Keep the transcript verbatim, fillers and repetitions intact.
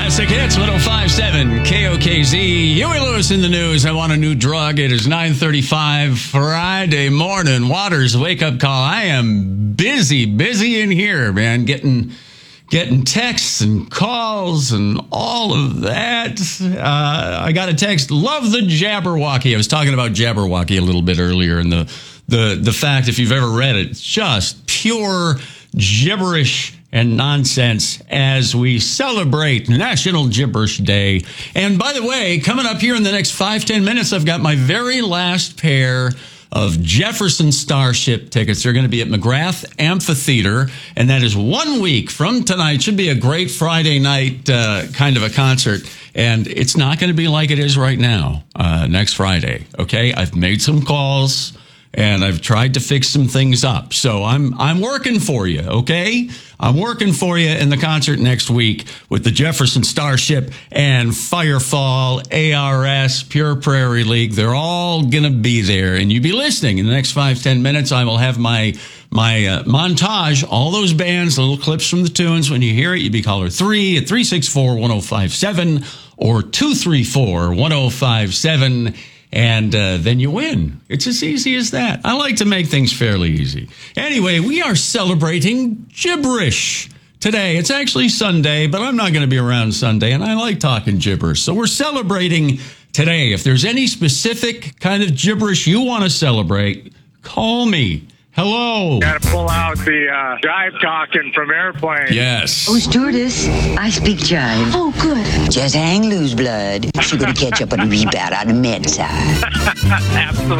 Classic Hits, one oh five point seven K O K Z. Huey Lewis in the news. I want a new drug. It is nine thirty-five Friday morning. Waters wake-up call. I am busy, busy in here, man, getting getting texts and calls and all of that. Uh, I got a text, love the Jabberwocky. I was talking about Jabberwocky a little bit earlier, and the, the, the fact, if you've ever read it, it's just pure gibberish and nonsense as we celebrate National Gibberish Day. And by the way, coming up here in the next five, ten minutes, I've got my very last pair of Jefferson Starship tickets. They're going to be at McGrath Amphitheater, and that is one week from tonight. Should be a great Friday night uh, kind of a concert, and it's not going to be like it is right now uh, next Friday, okay? I've made some calls, and I've tried to fix some things up. So I'm I'm working for you, okay? I'm working for you in the concert next week with the Jefferson Starship and Firefall, A R S, Pure Prairie League. They're all going to be there, and you be listening. In the next five, ten minutes, I will have my my uh, montage, all those bands, little clips from the tunes. When you hear it, you be caller three at three six four, one oh five seven or two three four, one oh five seven. And uh, then you win. It's as easy as that. I like to make things fairly easy. Anyway, we are celebrating gibberish today. It's actually Sunday, but I'm not going to be around Sunday, and I like talking gibberish. So we're celebrating today. If there's any specific kind of gibberish you want to celebrate, call me. Hello. Got to pull out the uh, jive talking from Airplane. Yes. Oh, stewardess, I speak jive. Oh, good. Just hang loose, blood. Sugar to catch up on the rebound on the med side. Absolutely.